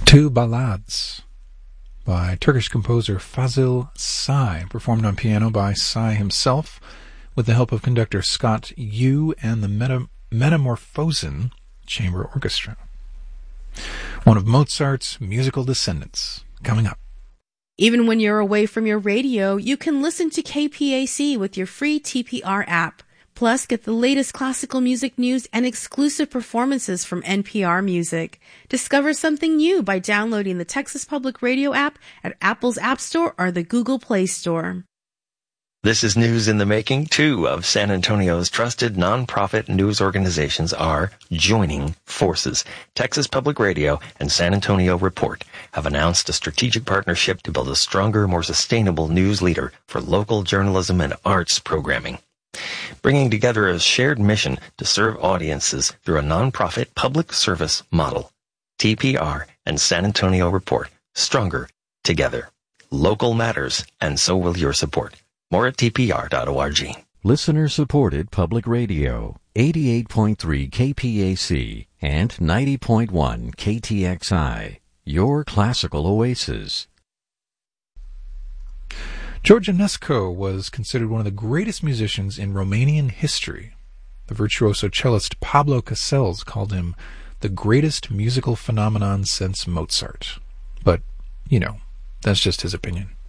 Two Ballades by Turkish composer Fazil Say, performed on piano by Say himself with the help of conductor Scott Yu and the Metamorphosen Chamber Orchestra. One of Mozart's musical descendants, coming up. Even when you're away from your radio, you can listen to KPAC with your free TPR app. Plus, get the latest classical music news and exclusive performances from NPR Music. Discover something new by downloading the Texas Public Radio app at Apple's App Store or the Google Play Store. This is news in the making. Two of San Antonio's trusted nonprofit news organizations are joining forces. Texas Public Radio and San Antonio Report have announced a strategic partnership to build a stronger, more sustainable news leader for local journalism and arts programming, bringing together a shared mission to serve audiences through a nonprofit public service model. TPR and San Antonio Report, stronger together. Local matters, and so will your support. More at tpr.org. Listener-supported public radio, 88.3 KPAC and 90.1 KTXI, your classical oasis. George Enescu was considered one of the greatest musicians in Romanian history. The virtuoso cellist Pablo Casals called him the greatest musical phenomenon since Mozart. But, that's just his opinion.